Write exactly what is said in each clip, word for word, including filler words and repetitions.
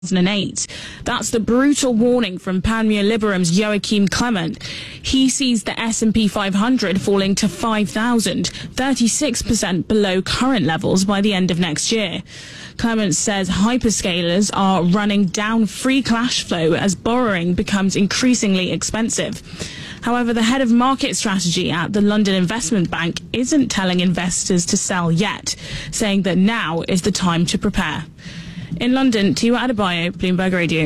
two thousand eight. That's the brutal warning from Panmure Liberum's Joachim Clement. He sees the S and P five hundred falling to five thousand, thirty-six percent below current levels by the end of next year. Clement says hyperscalers are running down free cash flow as borrowing becomes increasingly expensive. However, the head of market strategy at the London Investment Bank isn't telling investors to sell yet, saying that now is the time to prepare. In London, Tiwa Adebayo, Bloomberg Radio.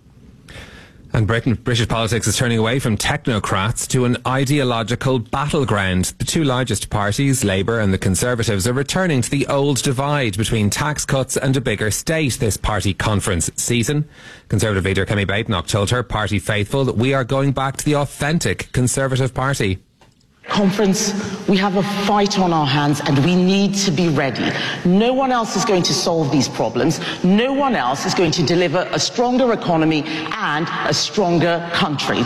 And Britain, British politics is turning away from technocrats to an ideological battleground. The two largest parties, Labour and the Conservatives, are returning to the old divide between tax cuts and a bigger state this party conference season. Conservative leader Kemi Badenoch told her party faithful that we are going back to the authentic Conservative Party. Conference, we have a fight on our hands and we need to be ready. No one else is going to solve these problems. No one else is going to deliver a stronger economy and a stronger country.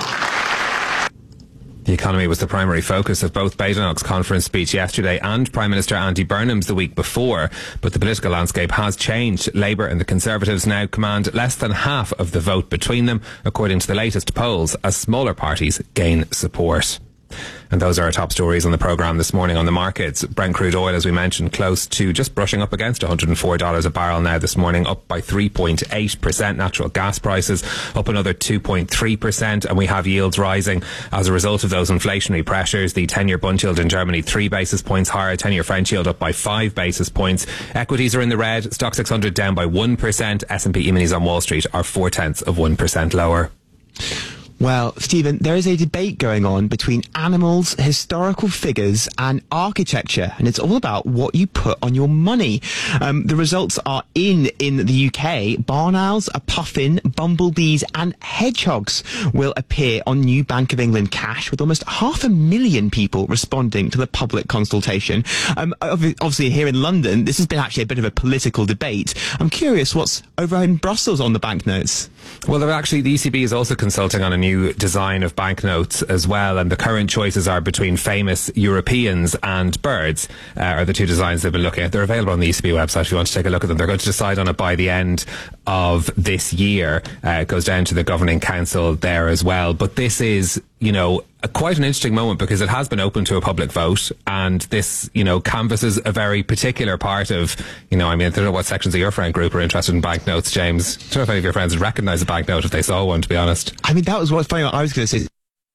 The economy was the primary focus of both Badenoch's conference speech yesterday and Prime Minister Andy Burnham's the week before. But the political landscape has changed. Labour and the Conservatives now command less than half of the vote between them, according to the latest polls, as smaller parties gain support. And those are our top stories on the programme this morning on the markets. Brent crude oil, as we mentioned, close to just brushing up against one hundred four dollars a barrel now this morning, up by three point eight percent. Natural gas prices up another two point three percent. And we have yields rising as a result of those inflationary pressures. The ten-year bund yield in Germany three basis points higher, ten-year French yield up by five basis points. Equities are in the red. Stock six hundred down by one percent. S and P E-minis on Wall Street are four-tenths of one percent lower. Well, Stephen, there is a debate going on between animals, historical figures and architecture, and it's all about what you put on your money. Um, the results are in in the U K. Barn owls, a puffin, bumblebees and hedgehogs will appear on new Bank of England cash, with almost half a million people responding to the public consultation. Um, obviously, here in London, this has been actually a bit of a political debate. I'm curious what's over in Brussels on the banknotes. Well, they're actually, the E C B is also consulting on a new design of banknotes as well, and the current choices are between famous Europeans and birds, uh, are the two designs they've been looking at. They're available on the E C B website if you want to take a look at them. They're going to decide on it by the end of this year. Uh, it goes down to the governing council there as well. But this is, you know, a, quite an interesting moment because it has been open to a public vote, and this, you know, canvasses a very particular part of, you know, I mean, I don't know what sections of your friend group are interested in banknotes, James. I don't know if any of your friends would recognise a banknote if they saw one, to be honest. I mean, that was what's funny. I was going to say,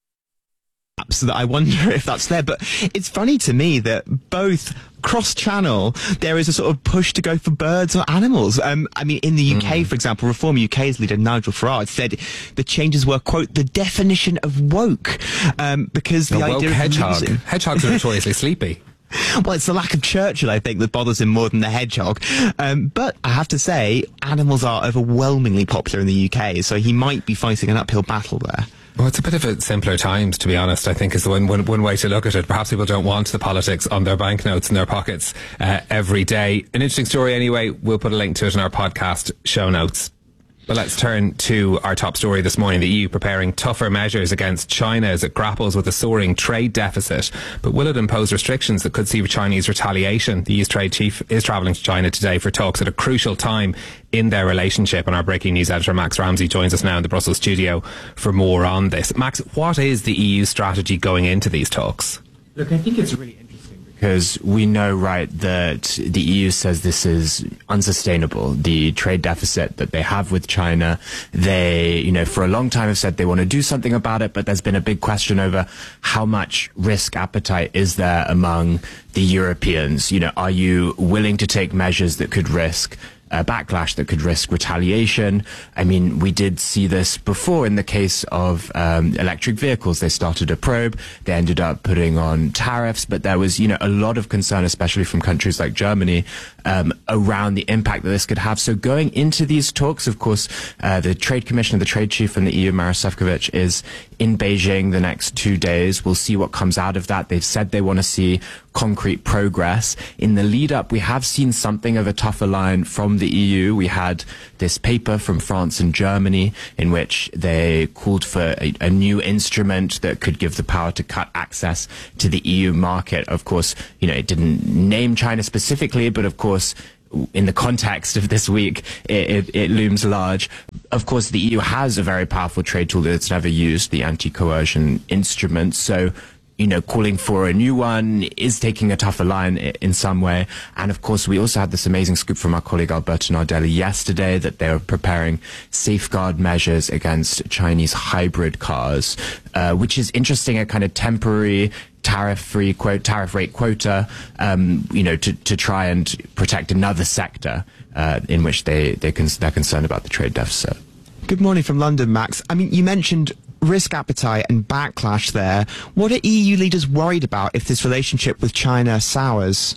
so that I wonder if that's there, but it's funny to me that both cross-channel there is a sort of push to go for birds or animals. Um, I mean, in the U K, mm. for example, Reform U K's leader Nigel Farage said the changes were, quote, the definition of woke, um, because the, the idea woke of hedgehog. Losing... Hedgehogs are notoriously sleepy. Well, it's the lack of Churchill, I think, that bothers him more than the hedgehog. Um, but I have to say, animals are overwhelmingly popular in the U K, so he might be fighting an uphill battle there. Well, it's a bit of a simpler times, to be honest, I think is one, one, one way to look at it. Perhaps people don't want the politics on their banknotes in their pockets uh, every day. An interesting story anyway. We'll put a link to it in our podcast show notes. But let's turn to our top story this morning. The E U preparing tougher measures against China as it grapples with a soaring trade deficit. But will it impose restrictions that could see Chinese retaliation? The E U's trade chief is travelling to China today for talks at a crucial time in their relationship. And our breaking news editor Max Ramsey joins us now in the Brussels studio for more on this. Max, what is the E U strategy going into these talks? Look, I think it's really interesting because we know, right, that the E U says this is unsustainable. The trade deficit that they have with China, they, you know, for a long time have said they want to do something about it, but there's been a big question over how much risk appetite is there among the Europeans. You know, are you willing to take measures that could risk a backlash, that could risk retaliation? I mean, we did see this before in the case of um, electric vehicles. They started a probe, they ended up putting on tariffs, but there was, you know, a lot of concern, especially from countries like Germany, um, around the impact that this could have. So going into these talks, of course, uh, the Trade Commissioner, the Trade Chief from the E U, Maroš Šefčovič, is in Beijing the next two days. We'll see what comes out of that. They've said they want to see concrete progress. In the lead up, we have seen something of a tougher line from the E U. We had this paper from France and Germany in which they called for a, a new instrument that could give the power to cut access to the E U market. Of course, you know, it didn't name China specifically, but of course, in the context of this week, it, it, it looms large. Of course, the E U has a very powerful trade tool that it's never used, the anti-coercion instrument. So, you know, calling for a new one is taking a tougher line in some way. And of course, we also had this amazing scoop from our colleague Alberto Nardelli yesterday that they were preparing safeguard measures against Chinese hybrid cars, uh, which is interesting, a kind of temporary tariff-free quote, tariff rate quota, um, you know, to, to try and protect another sector uh, in which they, they con- they're concerned about the trade deficit. Good morning from London, Max. I mean, you mentioned risk appetite and backlash there. What are E U leaders worried about if this relationship with China sours?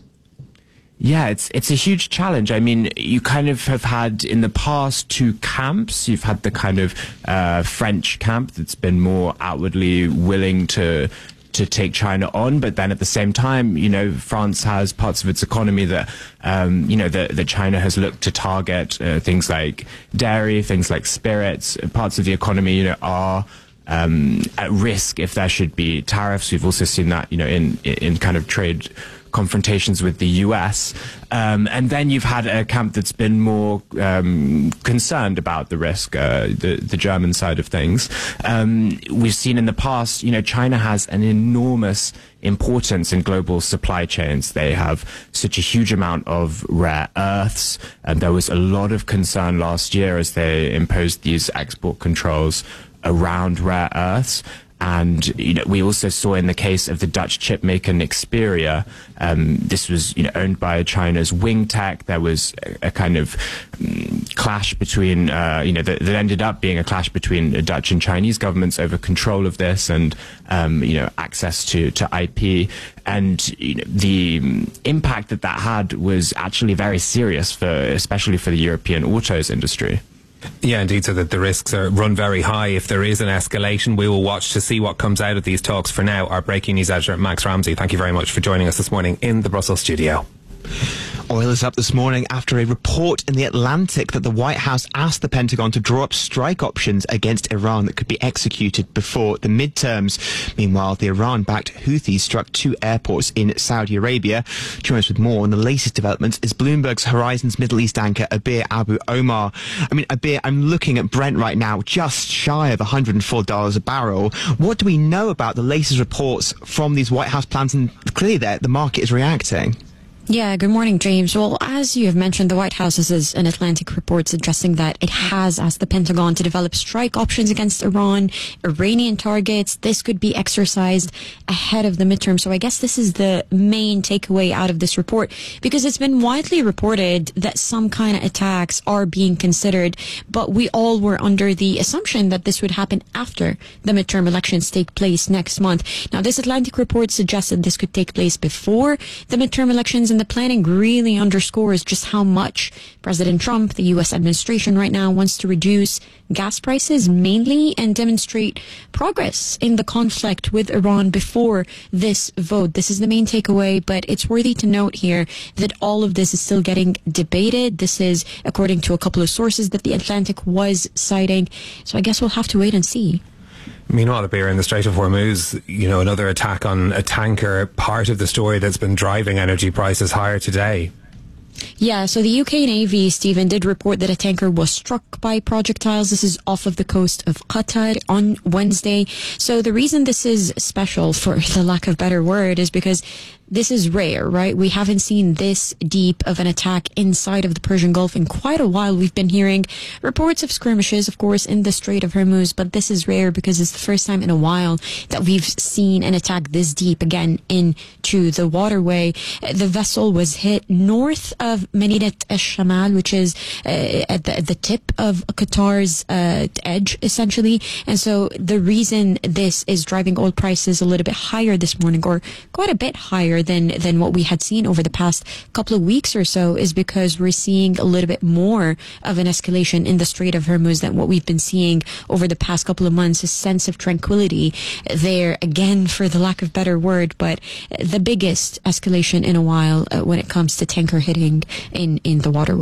Yeah, it's it's a huge challenge. I mean, you kind of have had in the past two camps. You've had the kind of uh, French camp that's been more outwardly willing to to take China on, but then at the same time, you know, France has parts of its economy that, um, you know, that, that China has looked to target, uh, things like dairy, things like spirits. Parts of the economy, you know, are um, at risk if there should be tariffs. We've also seen that, you know, in in kind of trade confrontations with the U S. Um, and then you've had a camp that's been more um, concerned about the risk, uh, the, the German side of things. Um, we've seen in the past, you know, China has an enormous importance in global supply chains. They have such a huge amount of rare earths, and there was a lot of concern last year as they imposed these export controls around rare earths. And you know, we also saw in the case of the Dutch chip maker Nexperia, um, this was you know owned by China's Wingtech. There was a, a kind of um, clash between, uh, you know, that, that ended up being a clash between the Dutch and Chinese governments over control of this and um, you know access to to I P. And you know, the impact that that had was actually very serious for, especially for the European autos industry. Yeah, indeed, so that the risks are run very high. If there is an escalation, we will watch to see what comes out of these talks. For now, our breaking news editor, Max Ramsey, thank you very much for joining us this morning in the Brussels studio. Oil is up this morning after a report in The Atlantic that the White House asked the Pentagon to draw up strike options against Iran that could be executed before the midterms. Meanwhile, the Iran-backed Houthis struck two airports in Saudi Arabia. Joining us with more on the latest developments is Bloomberg's Horizons Middle East anchor Abir Abu Omar. I mean, Abir, I'm looking at Brent right now, just shy of one hundred four dollars a barrel. What do we know about the latest reports from these White House plans? And clearly there, the market is reacting. Yeah, good morning, James. Well, as you have mentioned, the White House has an Atlantic report suggesting that it has asked the Pentagon to develop strike options against Iran, Iranian targets. This could be exercised ahead of the midterm. So I guess this is the main takeaway out of this report, because it's been widely reported that some kind of attacks are being considered, but we all were under the assumption that this would happen after the midterm elections take place next month. Now, this Atlantic report suggested this could take place before the midterm elections, and the planning really underscores just how much President Trump, the U S administration right now, wants to reduce gas prices mainly and demonstrate progress in the conflict with Iran before this vote. This is the main takeaway, but it's worthy to note here that all of this is still getting debated. This is according to a couple of sources that the Atlantic was citing. So I guess we'll have to wait and see. Meanwhile, Abir, in the Strait of Hormuz, you know, another attack on a tanker, part of the story that's been driving energy prices higher today. Yeah, so the U K Navy, Stephen, did report that a tanker was struck by projectiles. This is off of the coast of Qatar on Wednesday. So the reason this is special, for the lack of a better word, is because this is rare, right? We haven't seen this deep of an attack inside of the Persian Gulf in quite a while. We've been hearing reports of skirmishes, of course, in the Strait of Hormuz, but this is rare because it's the first time in a while that we've seen an attack this deep again into the waterway. The vessel was hit north of Medinet al-Shamal, which is uh, at, the, at the tip of Qatar's uh, edge, essentially. And so the reason this is driving oil prices a little bit higher this morning, or quite a bit higher than than what we had seen over the past couple of weeks or so, is because we're seeing a little bit more of an escalation in the Strait of Hormuz than what we've been seeing over the past couple of months. A sense of tranquility there, again, for the lack of better word, but the biggest escalation in a while uh, when it comes to tanker hitting in, in the waterway.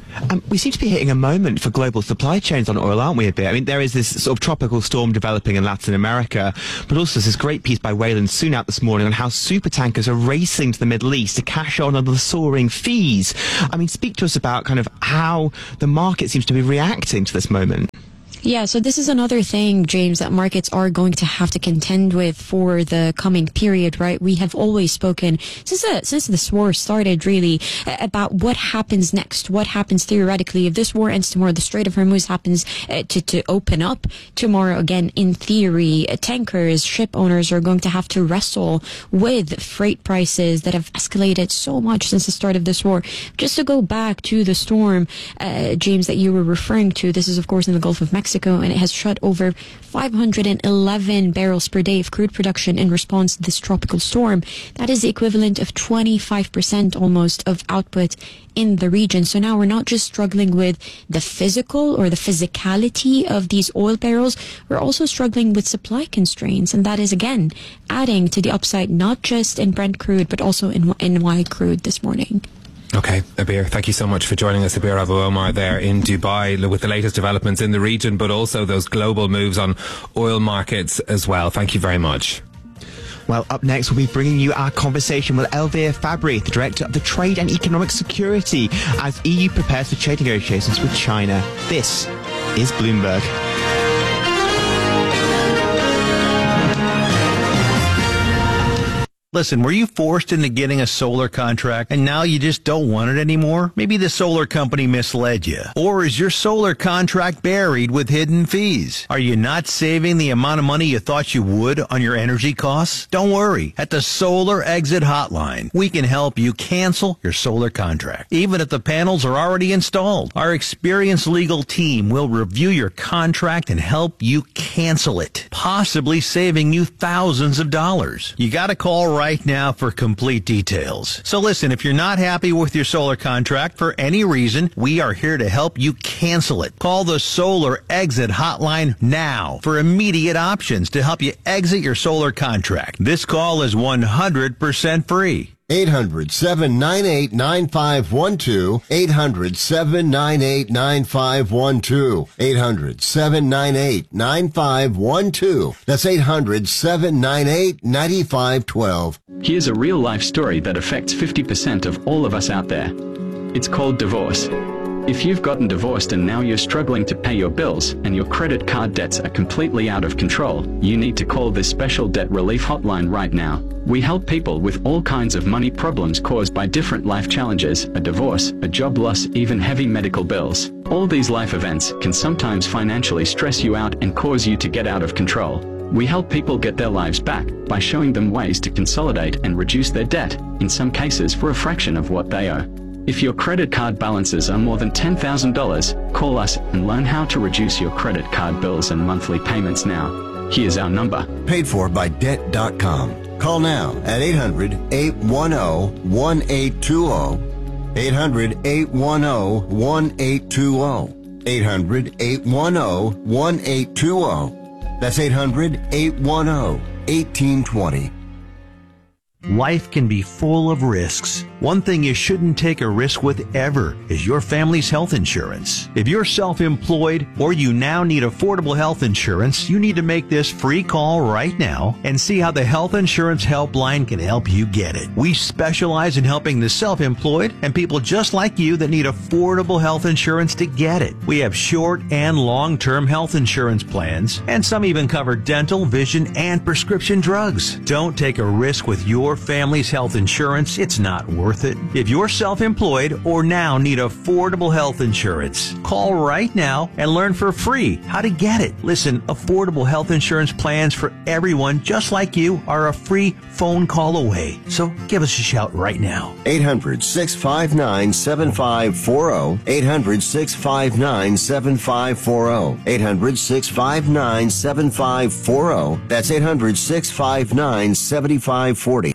Um, we seem to be hitting a moment for global supply chains on oil, aren't we, a bit? I mean, there is this sort of tropical storm developing in Latin America, but also there's this great piece by Wayland Soon out this morning on how supertankers are racing to the Middle East to cash on on the soaring fees. I mean, speak to us about kind of how the market seems to be reacting to this moment. Yeah, so this is another thing, James, that markets are going to have to contend with for the coming period, right? We have always spoken since the, since this war started, really, about what happens next, what happens theoretically. If this war ends tomorrow, the Strait of Hormuz happens uh, to, to open up tomorrow again, in theory, uh, tankers, ship owners are going to have to wrestle with freight prices that have escalated so much since the start of this war. Just to go back to the storm, uh, James, that you were referring to, this is, of course, in the Gulf of Mexico. Mexico, and it has shut over five hundred eleven barrels per day of crude production in response to this tropical storm. That is the equivalent of twenty-five percent almost of output in the region. So now we're not just struggling with the physical or the physicality of these oil barrels, we're also struggling with supply constraints, and that is again adding to the upside, not just in Brent crude but also in N Y crude this morning. Okay, Abir, thank you so much for joining us. Abir Abu Omar there in Dubai with the latest developments in the region, but also those global moves on oil markets as well. Thank you very much. Well, up next, we'll be bringing you our conversation with Elvire Fabry, the Director of the Trade and Economic Security, as E U prepares for trade negotiations with China. This is Bloomberg. Listen, were you forced into getting a solar contract and now you just don't want it anymore? Maybe the solar company misled you. Or is your solar contract buried with hidden fees? Are you not saving the amount of money you thought you would on your energy costs? Don't worry. At the Solar Exit Hotline, we can help you cancel your solar contract, even if the panels are already installed. Our experienced legal team will review your contract and help you cancel it, possibly saving you thousands of dollars. You gotta call right now for complete details. So listen, if you're not happy with your solar contract for any reason, we are here to help you cancel it. Call the Solar Exit Hotline now for immediate options to help you exit your solar contract. This call is one hundred percent free. eight hundred, seven nine eight, nine five one two. eight hundred, seven nine eight, nine five one two. eight hundred, seven nine eight, nine five one two. That's eight hundred, seven nine eight, nine five one two. Here's a real-life story that affects fifty percent of all of us out there. It's called divorce. If you've gotten divorced and now you're struggling to pay your bills and your credit card debts are completely out of control, you need to call this special debt relief hotline right now. We help people with all kinds of money problems caused by different life challenges, a divorce, a job loss, even heavy medical bills. All these life events can sometimes financially stress you out and cause you to get out of control. We help people get their lives back by showing them ways to consolidate and reduce their debt, in some cases for a fraction of what they owe. If your credit card balances are more than ten thousand dollars, call us and learn how to reduce your credit card bills and monthly payments now. Here's our number. Paid for by debt dot com. Call now at eight hundred, eight one zero, one eight two zero. eight hundred, eight one zero, one eight two zero. eight hundred, eight one zero, one eight two zero. That's eight hundred, eight one zero, one eight two zero. Life can be full of risks. One thing you shouldn't take a risk with ever is your family's health insurance. If you're self-employed or you now need affordable health insurance, you need to make this free call right now and see how the Health Insurance Helpline can help you get it. We specialize in helping the self-employed and people just like you that need affordable health insurance to get it. We have short and long-term health insurance plans, and some even cover dental, vision, and prescription drugs. Don't take a risk with your family's health insurance. It's not worth it. If you're self-employed or now need affordable health insurance, call right now and learn for free how to get it. Listen, affordable health insurance plans for everyone just like you are a free phone call away. So give us a shout right now. eight hundred, six five nine, seven five four zero. eight hundred, six five nine, seven five four zero. eight hundred, six five nine, seven five four zero. That's eight hundred, six five nine, seven five four zero.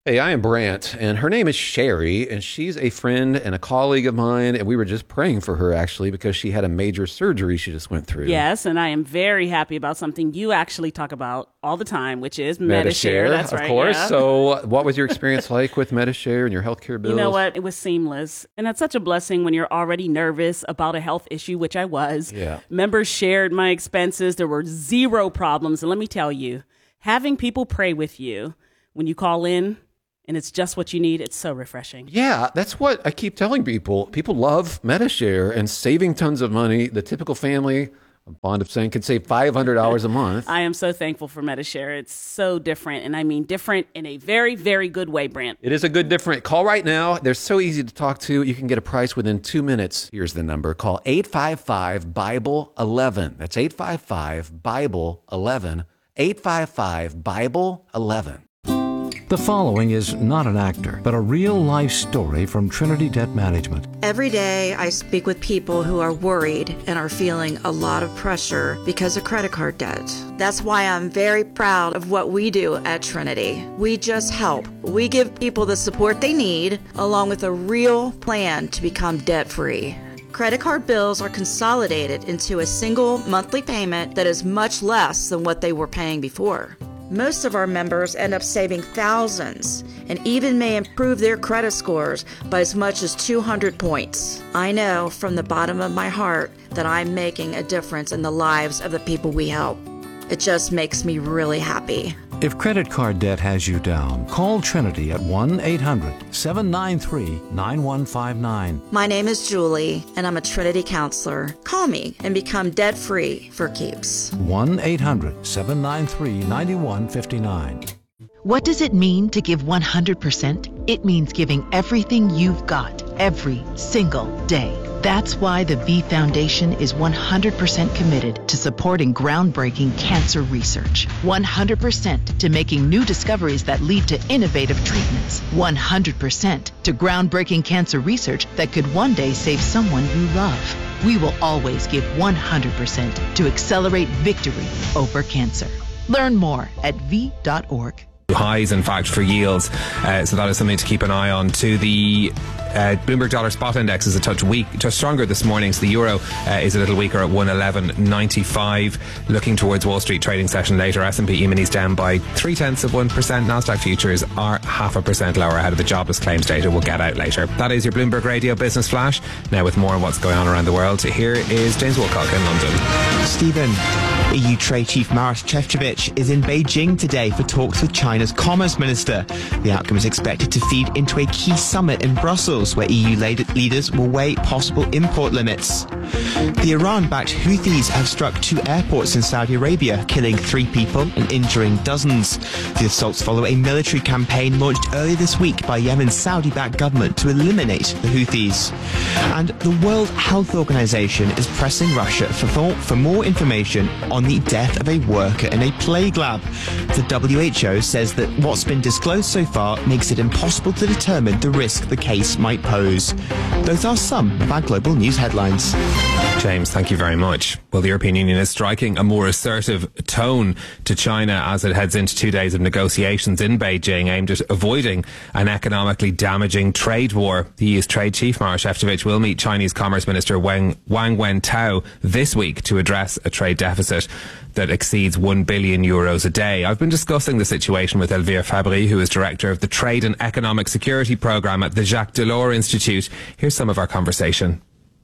Hey, I am Brant, and her name is Sherry, and she's a friend and a colleague of mine, and we were just praying for her, actually, because she had a major surgery she just went through. Yes, and I am very happy about something you actually talk about all the time, which is Medi-Share. Medi-Share, That's of right, course. yeah. So what was your experience like with Medi-Share and your healthcare bills? You know what? It was seamless. And that's such a blessing when you're already nervous about a health issue, which I was. Yeah. Members shared my expenses. There were zero problems. And let me tell you, having people pray with you when you call in, and it's just what you need, it's so refreshing. Yeah, that's what I keep telling people. People love Medi-Share and saving tons of money. The typical family, I'm fond of saying, can save five hundred dollars a month. I am so thankful for Medi-Share. It's so different, and I mean different in a very, very good way, Brant. It is a good different. Call right now. They're so easy to talk to. You can get a price within two minutes. Here's the number. Call eight five five, Bible eleven. That's eight five five, Bible eleven. eight five five, Bible eleven. The following is not an actor, but a real-life story from Trinity Debt Management. Every day I speak with people who are worried and are feeling a lot of pressure because of credit card debt. That's why I'm very proud of what we do at Trinity. We just help. We give people the support they need, along with a real plan to become debt-free. Credit card bills are consolidated into a single monthly payment that is much less than what they were paying before. Most of our members end up saving thousands and even may improve their credit scores by as much as two hundred points. I know from the bottom of my heart that I'm making a difference in the lives of the people we help. It just makes me really happy. If credit card debt has you down, call Trinity at one eight hundred, seven nine three, nine one five nine. My name is Julie, and I'm a Trinity counselor. Call me and become debt-free for keeps. one eight hundred, seven nine three, nine one five nine. What does it mean to give one hundred percent? It means giving everything you've got, every single day. That's why the V Foundation is one hundred percent committed to supporting groundbreaking cancer research. one hundred percent to making new discoveries that lead to innovative treatments. one hundred percent to groundbreaking cancer research that could one day save someone you love. We will always give one hundred percent to accelerate victory over cancer. Learn more at v dot org. Highs, in fact, for yields. Uh, so that is something to keep an eye on. To the uh, Bloomberg Dollar Spot Index is a touch weak, touch stronger this morning. So the euro uh, is a little weaker at one eleven ninety-five. Looking towards Wall Street trading session later, S and P E-minis down by three tenths of one percent. Nasdaq futures are half a percent lower ahead of the jobless claims data we'll get out later. That is your Bloomberg Radio Business Flash. Now with more on what's going on around the world, here is James Woolcock in London. Stephen, E U Trade Chief Maroš Šefčovič is in Beijing today for talks with China's Commerce Minister. The outcome is expected to feed into a key summit in Brussels, where E U leaders will weigh possible import limits. The Iran-backed Houthis have struck two airports in Saudi Arabia, killing three people and injuring dozens. The assaults follow a military campaign launched earlier this week by Yemen's Saudi-backed government to eliminate the Houthis. And the World Health Organization is pressing Russia for, for more information on the death of a worker in a plague lab. The W H O says that what's been disclosed so far makes it impossible to determine the risk the case might pose. Those are some of our global news headlines. James, thank you very much. Well, the European Union is striking a more assertive tone to China as it heads into two days of negotiations in Beijing aimed at avoiding an economically damaging trade war. The E U's trade chief, Maroš Šefčovič, will meet Chinese Commerce Minister Wang, Wang Wentao this week to address a trade deficit that exceeds one billion euros a day. I've been discussing the situation with Elvire Fabry, who is director of the Trade and Economic Security Programme at the Jacques Delors Institute. Here's some of our conversation.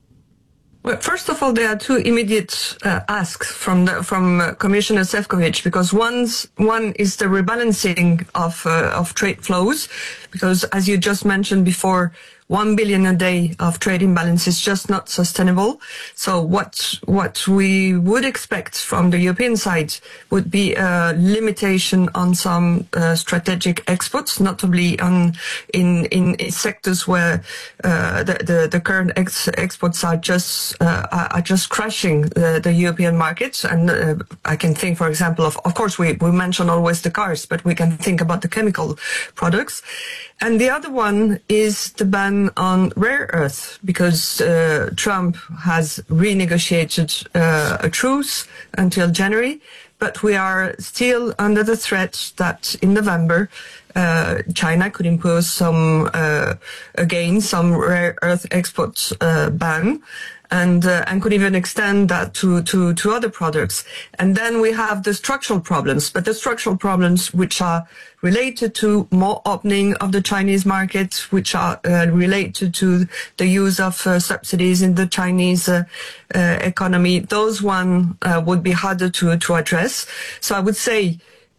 Well, first of all, there are two immediate uh, asks from the, from uh, Commissioner Šefčovič, because one's, one is the rebalancing of uh, of trade flows, because as you just mentioned before, one billion a day of trade imbalance is just not sustainable. So what what we would expect from the European side would be a limitation on some uh, strategic exports, notably on in in sectors where uh, the, the the current ex- exports are just uh, are just crashing the, the European markets. And uh, I can think, for example, of of course we we mention always the cars, but we can think about the chemical products. And the other one is the ban on rare earth, because uh, Trump has renegotiated uh, a truce until January. but we are still under the threat that in November, uh, China could impose some, uh, again, some rare earth export uh, ban. And, uh, and could even extend that to, to, to other products. And then we have the structural problems, but the structural problems which are related to more opening of the Chinese market, which are uh, related to the use of uh, subsidies in the Chinese uh, uh, economy, those one uh, would be harder to, to address. So I would say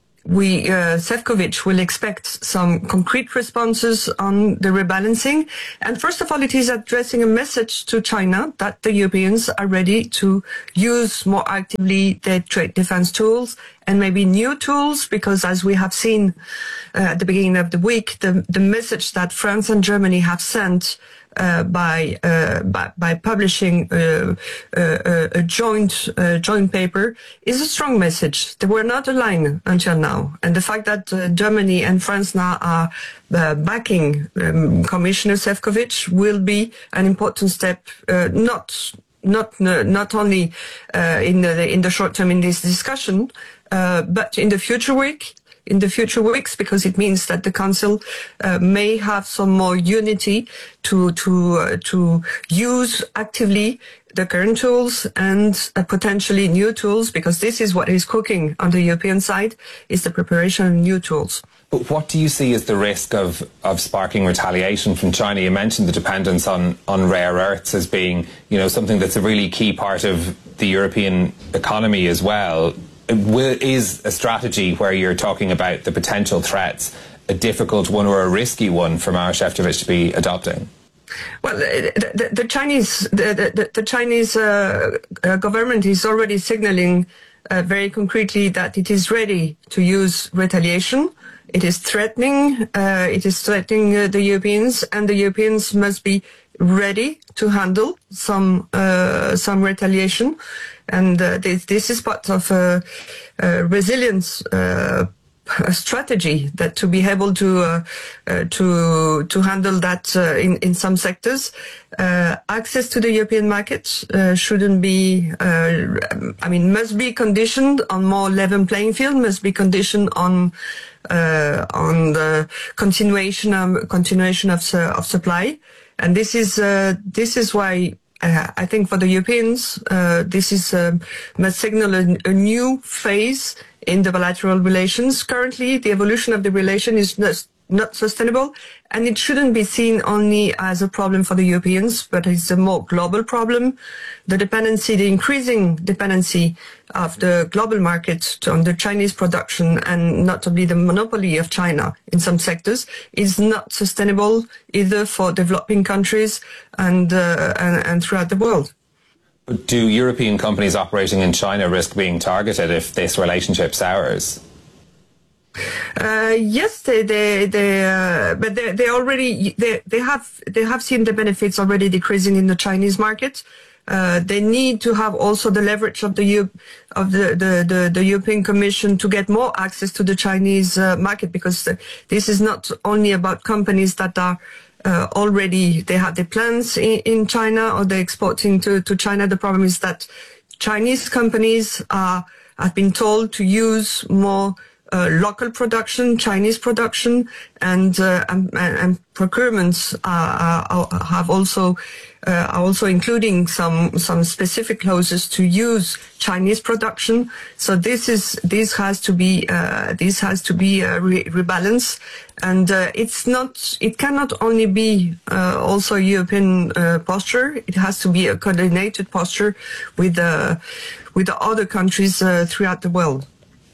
we, uh, Šefčovič will expect some concrete responses on the rebalancing. And first of all, it is addressing a message to China that the Europeans are ready to use more actively their trade defense tools and maybe new tools, because as we have seen uh, at the beginning of the week, the, the message that France and Germany have sent Uh, by, uh, by by publishing uh, uh, a joint uh, joint paper is a strong message. They were not aligned until now, and the fact that uh, Germany and France now are uh, backing um, Commissioner Šefčovič will be an important step. Uh, not not uh, not only uh, in the in the short term in this discussion, uh, but in the future week. in the future weeks, because it means that the Council uh, may have some more unity to to uh, to use actively the current tools and uh, potentially new tools, because this is what is cooking on the European side, is the preparation of new tools. But what do you see as the risk of, of sparking retaliation from China? You mentioned the dependence on, on rare earths as being, you know, something that's a really key part of the European economy as well. Will, is a strategy where you're talking about the potential threats a difficult one or a risky one for Maroš Šefčovič to be adopting? Well, the, the, the Chinese the, the, the Chinese uh, uh, government is already signaling uh, very concretely that it is ready to use retaliation. It is threatening. Uh, it is threatening uh, the Europeans, and the Europeans must be ready to handle some uh, some retaliation. And uh, this, this is part of a, a resilience uh, a strategy that to be able to uh, uh, to to handle that uh, in in some sectors. Uh, access to the European market uh, shouldn't be. Uh, I mean, must be conditioned on more level playing field. Must be conditioned on uh, on the continuation of continuation of of supply. And this is uh, this is why. Uh, I think for the Europeans, uh, this is uh, must signal a, a new phase in the bilateral relations. Currently, the evolution of the relation is not, not sustainable, and it shouldn't be seen only as a problem for the Europeans, but it's a more global problem. The dependency, the increasing dependency of the global market on the Chinese production, and notably the monopoly of China in some sectors, is not sustainable either for developing countries and, uh, and, and throughout the world. Do European companies operating in China risk being targeted if this relationship sours? Uh, yes, they, they, they, uh, but they, they already, they, they have, they have seen the benefits already decreasing in the Chinese market. Uh, they need to have also the leverage of the U- of the, the, the, the European Commission to get more access to the Chinese uh, market, because the, this is not only about companies that are uh, already, they have their plans in, in China, or they're exporting to, to China. The problem is that Chinese companies are, have been told to use more Uh, local production, Chinese production, and uh, and, and procurements are, are, have also uh, are also including some some specific clauses to use Chinese production. So this is this has to be uh, this has to be uh, re- rebalanced, and uh, it's not it cannot only be uh, also European uh, posture. It has to be a coordinated posture with the with the other countries uh, throughout the world.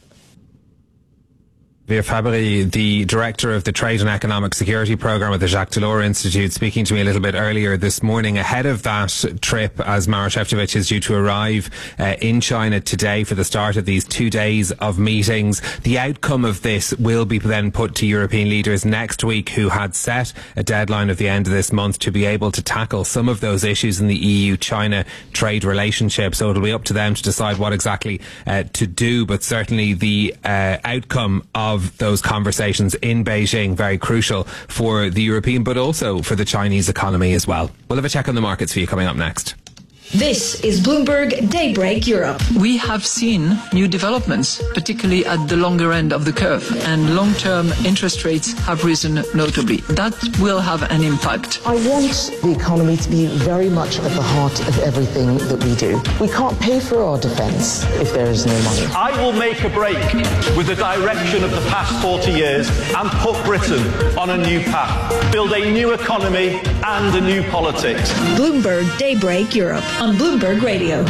Via Fabry, the director of the Trade and Economic Security Programme at the Jacques Delors Institute, speaking to me a little bit earlier this morning ahead of that trip, as Maroš Šefčovič is due to arrive uh, in China today for the start of these two days of meetings. The outcome of this will be then put to European leaders next week, who had set a deadline of the end of this month to be able to tackle some of those issues in the E U-China trade relationship. So it'll be up to them to decide what exactly uh, to do, but certainly the uh, outcome of Of those conversations in Beijing, very crucial for the European but also for the Chinese economy as well. We'll have a check on the markets for you coming up next. This is Bloomberg Daybreak Europe. We have seen new developments, particularly at the longer end of the curve, and long-term interest rates have risen notably. That will have an impact. I want the economy to be very much at the heart of everything that we do. We can't pay for our defence if there is no money. I will make a break with the direction of the past forty years and put Britain on a new path. Build a new economy and a new politics. Bloomberg Daybreak Europe on Bloomberg Radio.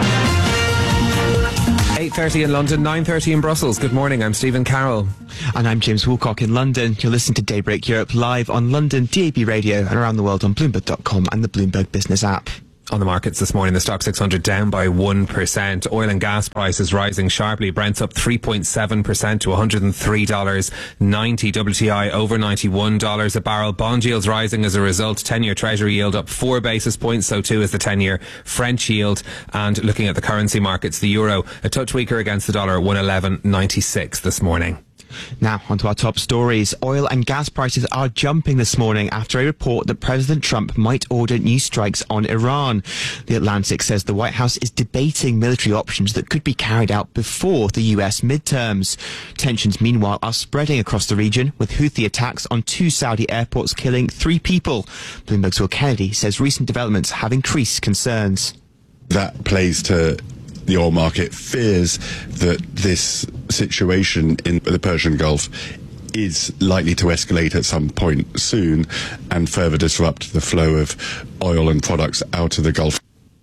eight thirty in London, nine thirty in Brussels. Good morning, I'm Stephen Carroll. And I'm James Woolcock in London. You're listening to Daybreak Europe live on London D A B Radio and around the world on Bloomberg dot com and the Bloomberg Business app. On the markets this morning, the stock six hundred down by one percent. Oil and gas prices rising sharply. Brent's up three point seven percent to one hundred three dollars ninety. W T I over ninety-one dollars a barrel. Bond yields rising as a result. ten-year Treasury yield up four basis points, so too is the ten-year French yield. And looking at the currency markets, the euro a touch weaker against the dollar, one eleven ninety-six this morning. Now, onto our top stories. Oil and gas prices are jumping this morning after a report that President Trump might order new strikes on Iran. The Atlantic says the White House is debating military options that could be carried out before the U S midterms. Tensions, meanwhile, are spreading across the region, with Houthi attacks on two Saudi airports killing three people. Bloomberg's Will Kennedy says recent developments have increased concerns. That plays to the oil market, fears that this situation in the Persian Gulf is likely to escalate at some point soon and further disrupt the flow of oil and products out of the Gulf.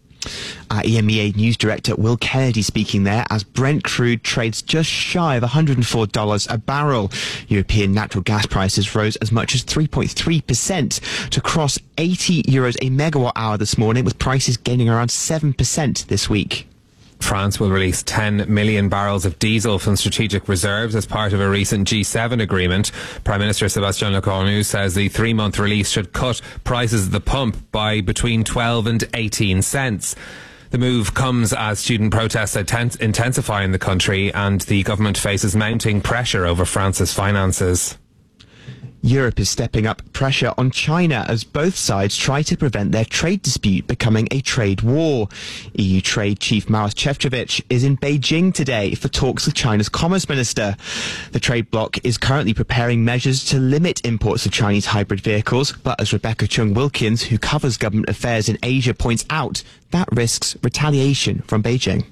Our E M E A News Director Will Kennedy speaking there as Brent crude trades just shy of one hundred four dollars a barrel. European natural gas prices rose as much as three point three percent to cross eighty euros a megawatt hour this morning, with prices gaining around seven percent this week. France will release ten million barrels of diesel from strategic reserves as part of a recent G seven agreement. Prime Minister Sébastien Lecornu says the three-month release should cut prices at the pump by between twelve and eighteen cents. The move comes as student protests intensify in the country and the government faces mounting pressure over France's finances. Europe is stepping up pressure on China as both sides try to prevent their trade dispute becoming a trade war. E U Trade Chief Maros Šefčovič is in Beijing today for talks with China's Commerce Minister. The trade bloc is currently preparing measures to limit imports of Chinese hybrid vehicles, but as Rebecca Chung-Wilkins, who covers government affairs in Asia, points out, that risks retaliation from Beijing.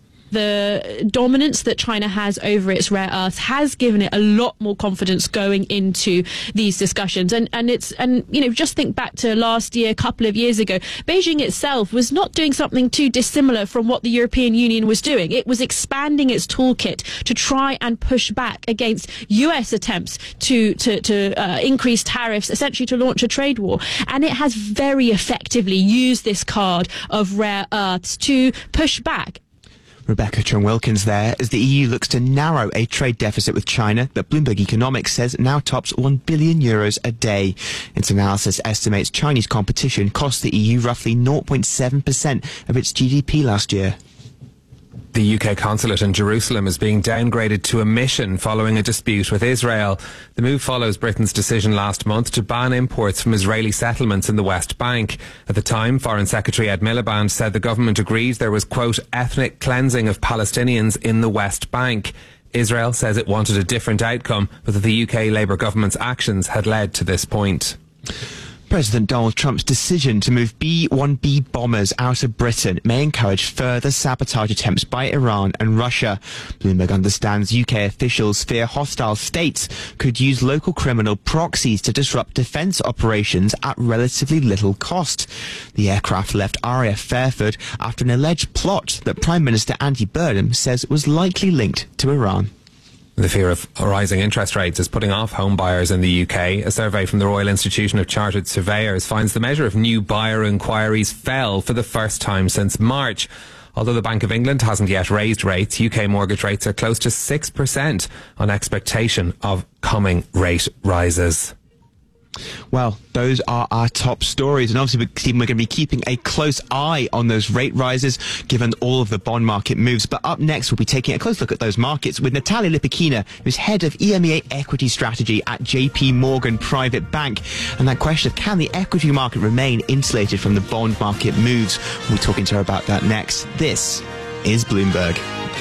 The dominance that China has over its rare earths has given it a lot more confidence going into these discussions. And, and it's, and, you know, just think back to last year, a couple of years ago, Beijing itself was not doing something too dissimilar from what the European Union was doing. It was expanding its toolkit to try and push back against U S attempts to, to, to uh, increase tariffs, essentially to launch a trade war. And it has very effectively used this card of rare earths to push back. Rebecca Chung-Wilkins there as the E U looks to narrow a trade deficit with China that Bloomberg Economics says now tops one billion euros a day. Its analysis estimates Chinese competition cost the E U roughly zero point seven percent of its G D P last year. The U K consulate in Jerusalem is being downgraded to a mission following a dispute with Israel. The move follows Britain's decision last month to ban imports from Israeli settlements in the West Bank. At the time, Foreign Secretary Ed Miliband said the government agrees there was, quote, ethnic cleansing of Palestinians in the West Bank. Israel says it wanted a different outcome, but that the U K Labour government's actions had led to this point. President Donald Trump's decision to move B one B bombers out of Britain may encourage further sabotage attempts by Iran and Russia. Bloomberg understands U K officials fear hostile states could use local criminal proxies to disrupt defence operations at relatively little cost. The aircraft left R A F Fairford after an alleged plot that Prime Minister Andy Burnham says was likely linked to Iran. The fear of rising interest rates is putting off home buyers in the U K. A survey from the Royal Institution of Chartered Surveyors finds the measure of new buyer inquiries fell for the first time since March. Although the Bank of England hasn't yet raised rates, U K mortgage rates are close to six percent on expectation of coming rate rises. Well, those are our top stories. And obviously, Stephen, we're going to be keeping a close eye on those rate rises, given all of the bond market moves. But up next, we'll be taking a close look at those markets with Natalia Lipakina, who's head of E M E A equity strategy at J P Morgan Private Bank. And that question of can the equity market remain insulated from the bond market moves? We'll be talking to her about that next. This is Bloomberg.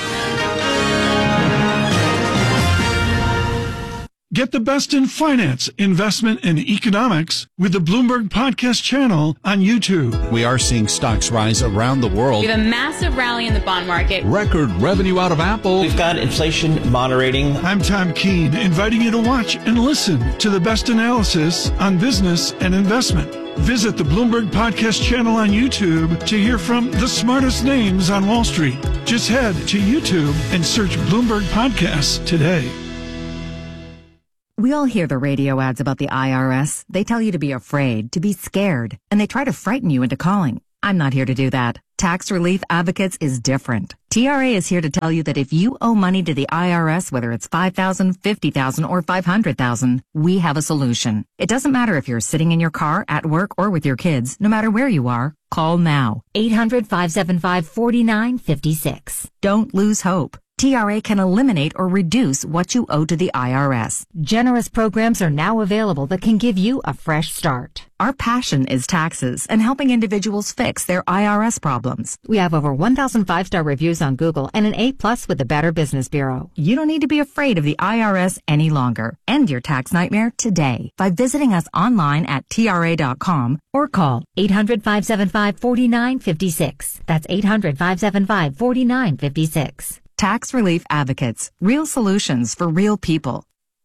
Get the best in finance, investment, and economics with the Bloomberg Podcast channel on YouTube. We are seeing stocks rise around the world. We have a massive rally in the bond market. Record revenue out of Apple. We've got inflation moderating. I'm Tom Keene, inviting you to watch and listen to the best analysis on business and investment. Visit the Bloomberg Podcast channel on YouTube to hear from the smartest names on Wall Street. Just head to YouTube and search Bloomberg Podcasts today. We all hear the radio ads about the I R S. They tell you to be afraid, to be scared, and they try to frighten you into calling. I'm not here to do that. Tax Relief Advocates is different. T R A is here to tell you that if you owe money to the I R S, whether it's five thousand dollars, fifty thousand dollars, or five hundred thousand dollars, we have a solution. It doesn't matter if you're sitting in your car, at work, or with your kids. No matter where you are, call now. eight hundred, five seven five, four nine five six. Don't lose hope. T R A can eliminate or reduce what you owe to the I R S. Generous programs are now available that can give you a fresh start. Our passion is taxes and helping individuals fix their I R S problems. We have over one thousand five-star reviews on Google and an A plus with the Better Business Bureau. You don't need to be afraid of the I R S any longer. End your tax nightmare today by visiting us online at T R A dot com or call eight hundred, five seven five, four nine five six. That's eight hundred, five seven five, four nine five six. Tax Relief Advocates. Real solutions for real people.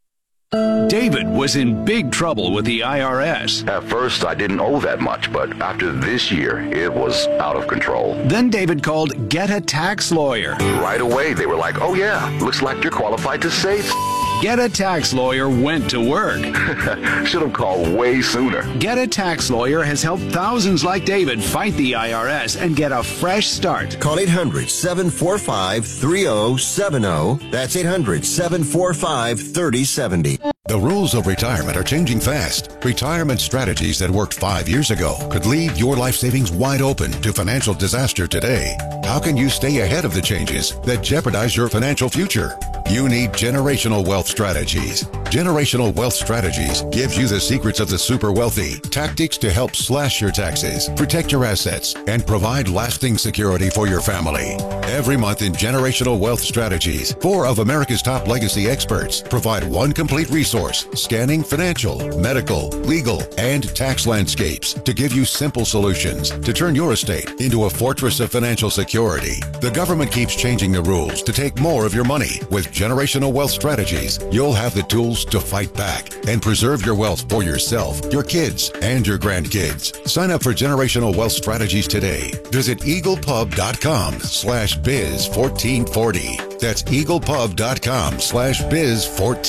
David was in big trouble with the I R S. At first, I didn't owe that much, but after this year, it was out of control. Then David called Get a Tax Lawyer. Right away, they were like, oh yeah, looks like you're qualified to save. Get a Tax Lawyer went to work. Should have called way sooner. Get a Tax Lawyer has helped thousands like David fight the I R S and get a fresh start. Call eight hundred, seven four five, three oh seven oh. That's eight hundred, seven four five, three oh seven oh. The rules of retirement are changing fast. Retirement strategies that worked five years ago could leave your life savings wide open to financial disaster today. How can you stay ahead of the changes that jeopardize your financial future? You need Generational Wealth Strategies. Generational Wealth Strategies gives you the secrets of the super wealthy, tactics to help slash your taxes, protect your assets, and provide lasting security for your family. Every month in Generational Wealth Strategies, four of America's top legacy experts provide one complete resource scanning financial, medical, legal, and tax landscapes to give you simple solutions to turn your estate into a fortress of financial security. The government keeps changing the rules to take more of your money. With Generational Wealth Strategies, you'll have the tools to fight back and preserve your wealth for yourself, your kids, and your grandkids. Sign up for Generational Wealth Strategies today. Visit eaglepub.com slash biz 1440. That's eaglepub.com slash biz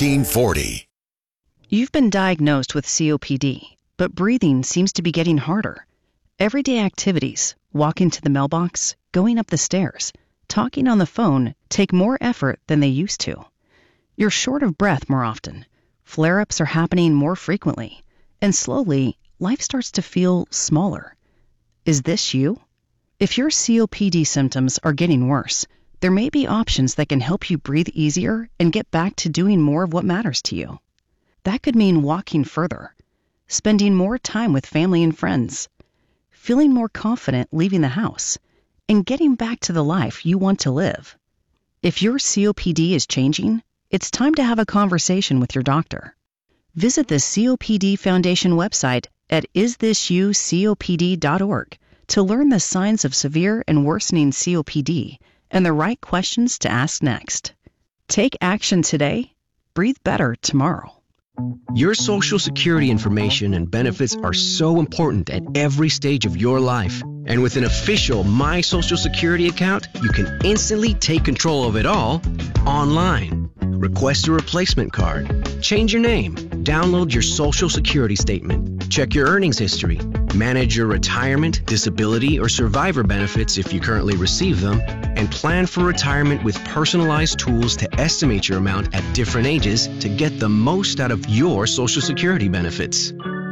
1440. You've been diagnosed with C O P D, but breathing seems to be getting harder. Everyday activities, walking to the mailbox, going up the stairs, talking on the phone take more effort than they used to. You're short of breath more often. Flare-ups are happening more frequently. And slowly, life starts to feel smaller. Is this you? If your C O P D symptoms are getting worse, there may be options that can help you breathe easier and get back to doing more of what matters to you. That could mean walking further, spending more time with family and friends, feeling more confident leaving the house, and getting back to the life you want to live. If your C O P D is changing, it's time to have a conversation with your doctor. Visit the C O P D Foundation website at is this you C O P D dot org to learn the signs of severe and worsening C O P D and the right questions to ask next. Take action today. Breathe better tomorrow. Your Social Security information and benefits are so important at every stage of your life. And with an official My Social Security account, you can instantly take control of it all online. Request a replacement card, change your name, download your Social Security statement, check your earnings history, manage your retirement, disability, or survivor benefits if you currently receive them, and plan for retirement with personalized tools to estimate your amount at different ages to get the most out of your Social Security benefits.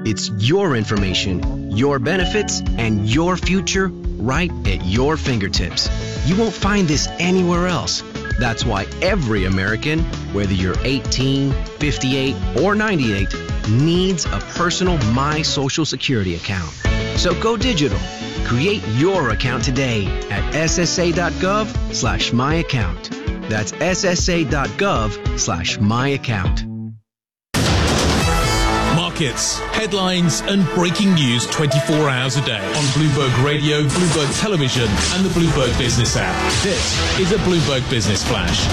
It's your information, your benefits, and your future right at your fingertips. You won't find this anywhere else. That's why every American, whether you're eighteen, fifty-eight, or ninety-eight, needs a personal My Social Security account. So go digital. Create your account today at ssa.gov slash my account. That's ssa.gov slash my account. Markets, headlines, and breaking news twenty-four hours a day on Bloomberg Radio, Bloomberg Television, and the Bloomberg Business app. This is a Bloomberg Business Flash.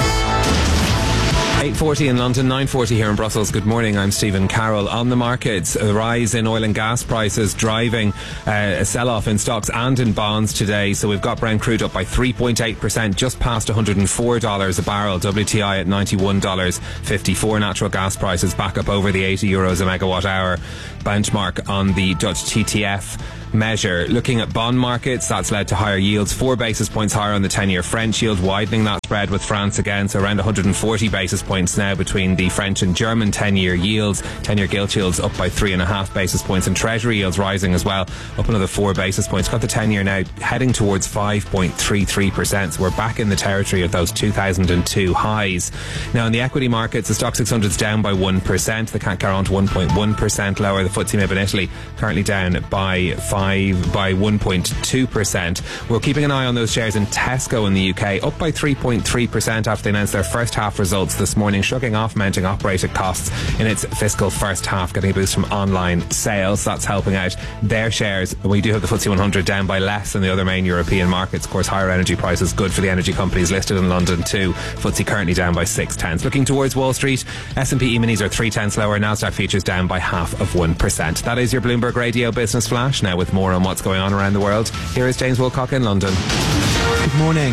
eight forty in London, nine forty here in Brussels. Good morning, I'm Stephen Carroll. On the markets, a rise in oil and gas prices driving uh, a sell-off in stocks and in bonds today. So we've got Brent crude up by three point eight percent, just past one hundred four dollars a barrel. W T I at ninety-one dollars fifty-four. Natural gas prices back up over the eighty euros a megawatt hour benchmark on the Dutch T T F measure. Looking at bond markets, that's led to higher yields, four basis points higher on the ten-year French yield, widening that spread with France again, so around one hundred forty basis points now between the French and German ten-year yields. ten-year gilt yields up by three and a half basis points, and Treasury yields rising as well, up another four basis points. Got the ten-year now heading towards five point three three percent, so we're back in the territory of those two thousand two highs. Now in the equity markets, the Stock six hundred is down by one percent, the C A C Quarante one point one percent lower, the F T S E M I B in Italy currently down by five by one point two percent. We're keeping an eye on those shares in Tesco in the U K, up by three point three percent after they announced their first half results this morning, shrugging off mounting operating costs in its fiscal first half, getting a boost from online sales. That's helping out their shares. We do have the F T S E one hundred down by less than the other main European markets. Of course, higher energy prices good for the energy companies listed in London too. F T S E currently down by six tenths. Looking towards Wall Street, S and P E-minis are three tenths lower. Nasdaq futures down by half of one percent. That is your Bloomberg Radio Business Flash. Now with more on what's going on around the world, here is James Wilcock in London. Good morning.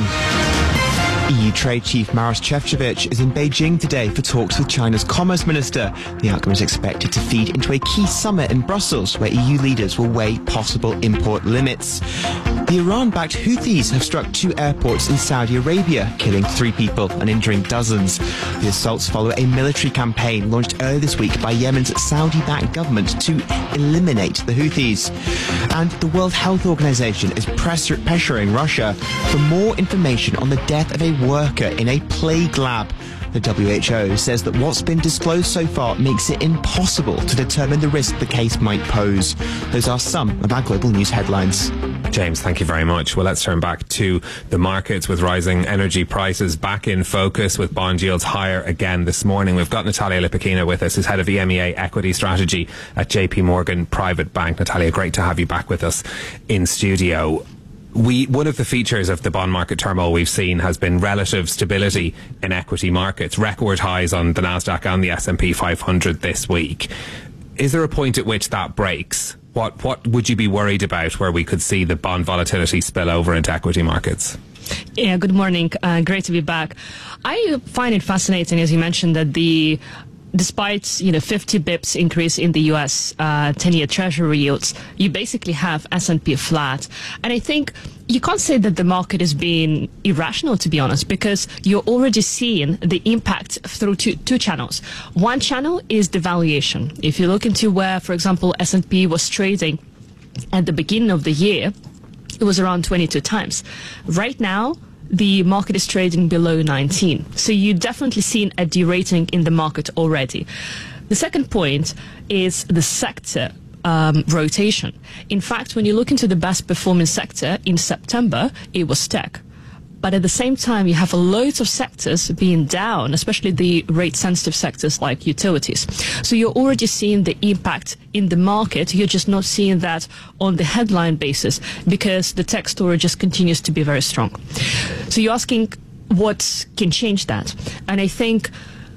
E U Trade Chief Maros Šefčovič is in Beijing today for talks with China's Commerce Minister. The outcome is expected to feed into a key summit in Brussels where E U leaders will weigh possible import limits. The Iran-backed Houthis have struck two airports in Saudi Arabia, killing three people and injuring dozens. The assaults follow a military campaign launched earlier this week by Yemen's Saudi-backed government to eliminate the Houthis. And the World Health Organization is pressure- pressuring Russia for more information on the death of a worker in a plague lab. The W H O says that what's been disclosed so far makes it impossible to determine the risk the case might pose. Those are some of our global news headlines. James, thank you very much. Well, let's turn back to the markets with rising energy prices back in focus, with bond yields higher again this morning. We've got Natalia Lipakina with us, who's head of E M E A equity strategy at J P Morgan Private Bank. Natalia, great to have you back with us in studio. We, one of the features of the bond market turmoil we've seen has been relative stability in equity markets, record highs on the Nasdaq and the S and P five hundred this week. Is there a point at which that breaks? What what would you be worried about where we could see the bond volatility spill over into equity markets? Yeah, good morning. Uh, great to be back. I find it fascinating, as you mentioned, that the despite, you know, fifty bips increase in the U S uh, ten-year Treasury yields, you basically have S and P flat. And I think you can't say that the market is being irrational, to be honest, because you're already seeing the impact through two, two channels. One channel is the valuation. If you look into where, for example, S and P was trading at the beginning of the year, it was around twenty-two times. Right now, the market is trading below nineteen. So you're definitely seeing a derating in the market already. The second point is the sector um, rotation. In fact, when you look into the best performing sector in September, it was tech. But at the same time, you have loads of sectors being down, especially the rate-sensitive sectors like utilities. So you're already seeing the impact in the market. You're just not seeing that on the headline basis because the tech story just continues to be very strong. So you're asking what can change that? And I think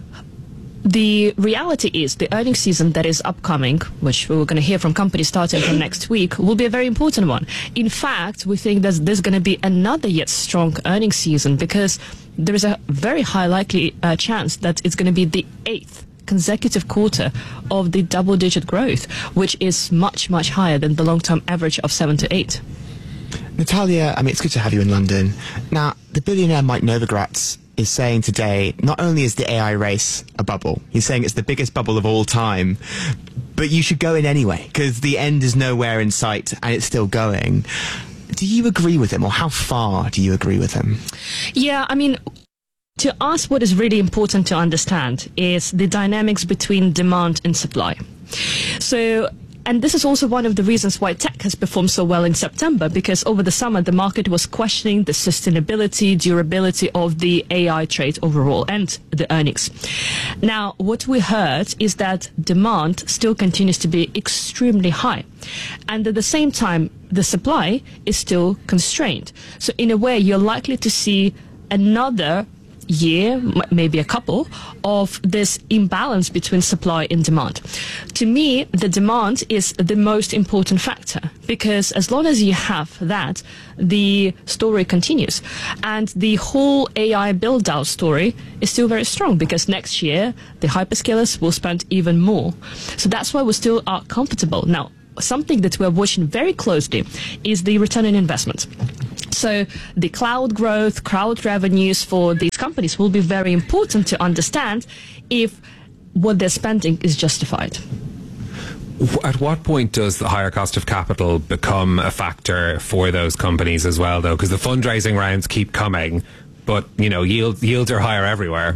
the reality is the earnings season that is upcoming, which we're going to hear from companies starting from next week, will be a very important one. In fact, we think that there's going to be another yet strong earnings season because there is a very high likely uh, chance that it's going to be the eighth consecutive quarter of the double-digit growth, which is much, much higher than the long-term average of seven to eight. Natalia, I mean, it's good to have you in London. Now, the billionaire Mike Novogratz is saying today, not only is the A I race a bubble, he's saying it's the biggest bubble of all time, but you should go in anyway because the end is nowhere in sight and it's still going. Do you agree with him, or how far do you agree with him? Yeah, I mean, to us, what is really important to understand is the dynamics between demand and supply. So, and this is also one of the reasons why tech has performed so well in September, because over the summer, the market was questioning the sustainability, durability of the A I trade overall and the earnings. Now, what we heard is that demand still continues to be extremely high. And at the same time, the supply is still constrained. So in a way, you're likely to see another year, maybe a couple, of this imbalance between supply and demand. To me, the demand is the most important factor, because as long as you have that, the story continues. And the whole A I build-out story is still very strong, because next year, the hyperscalers will spend even more. So that's why we still are comfortable. Now, something that we're watching very closely is the return on investment. So the cloud growth, cloud revenues for these companies will be very important to understand if what they're spending is justified. At what point does the higher cost of capital become a factor for those companies as well, though? Because the fundraising rounds keep coming, but, you know, yield, yields are higher everywhere.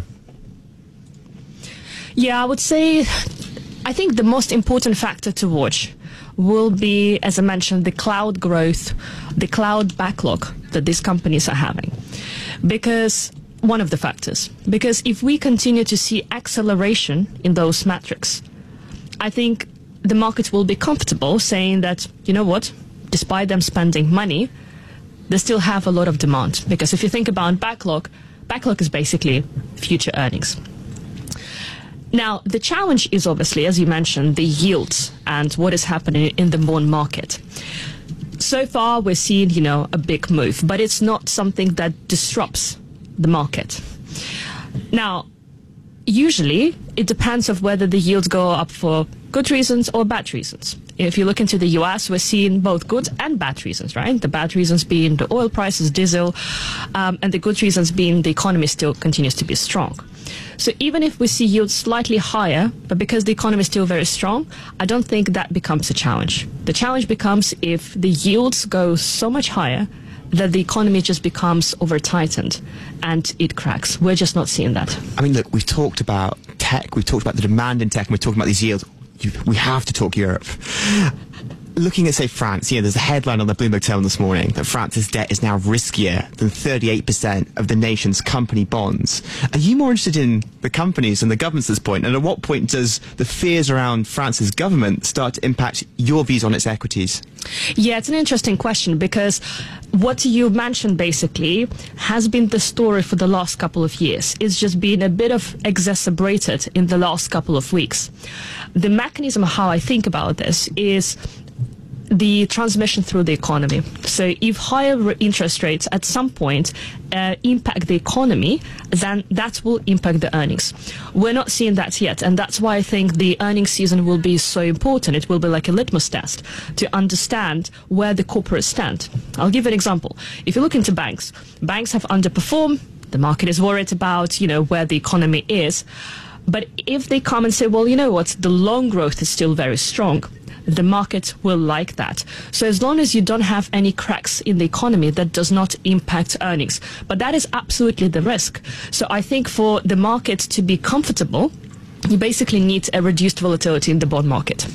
Yeah, I would say, I think the most important factor to watch will be, as I mentioned, the cloud growth, the cloud backlog that these companies are having. Because one of the factors, because if we continue to see acceleration in those metrics, I think the market will be comfortable saying that, you know what, despite them spending money, they still have a lot of demand. Because if you think about backlog, backlog is basically future earnings. Now, the challenge is obviously, as you mentioned, the yields and what is happening in the bond market. So far, we're seeing, you know, a big move, but it's not something that disrupts the market. Now, usually, it depends on whether the yields go up for good reasons or bad reasons. If you look into the U S, we're seeing both good and bad reasons, right? The bad reasons being the oil prices, diesel, um, and the good reasons being the economy still continues to be strong. So even if we see yields slightly higher, but because the economy is still very strong, I don't think that becomes a challenge. The challenge becomes if the yields go so much higher that the economy just becomes over-tightened and it cracks. We're just not seeing that. I mean, look, we've talked about tech, we've talked about the demand in tech, and we're talking about these yields. We have to talk Europe. Looking at, say, France, you know, there's a headline on the Bloomberg Terminal this morning that France's debt is now riskier than thirty-eight percent of the nation's company bonds. Are you more interested in the companies than the governments at this point? And at what point does the fears around France's government start to impact your views on its equities? Yeah, it's an interesting question, because what you mentioned basically has been the story for the last couple of years. It's just been a bit of exacerbated in the last couple of weeks. The mechanism how I think about this is the transmission through the economy. So if higher interest rates at some point uh, impact the economy, then that will impact the earnings. We're not seeing that yet, and that's why I think the earnings season will be so important. It will be like a litmus test to understand where the corporates stand. I'll give an example. If you look into banks, banks have underperformed. The market is worried about, you know, where the economy is. But if they come and say, well, you know what, the loan growth is still very strong, the market will like that. So as long as you don't have any cracks in the economy, that does not impact earnings. But that is absolutely the risk. So I think for the market to be comfortable, you basically need a reduced volatility in the bond market.